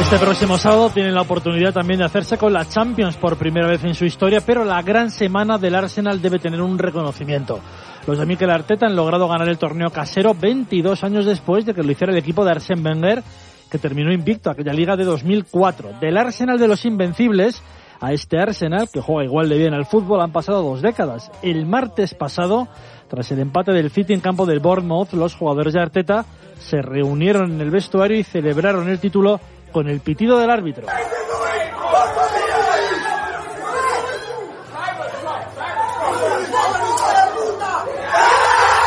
Este próximo sábado tienen la oportunidad también de hacerse con la Champions por primera vez en su historia, pero la gran semana del Arsenal debe tener un reconocimiento. Los de Mikel Arteta han logrado ganar el torneo casero 22 años después de que lo hiciera el equipo de Arsène Wenger, que terminó invicto aquella liga de 2004. Del Arsenal de los invencibles a este Arsenal, que juega igual de bien al fútbol, han pasado 2 décadas. El martes pasado, tras el empate del City en campo del Bournemouth, los jugadores de Arteta se reunieron en el vestuario y celebraron el título con el pitido del árbitro.